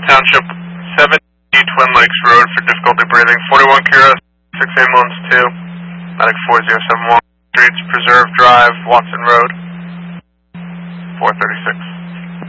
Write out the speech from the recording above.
Township, 7 Twin Lakes Road for difficulty breathing. 41 Kira, 6 ambulance 2, medic 4071 Streets, Preserve Drive, Watson Road, 436.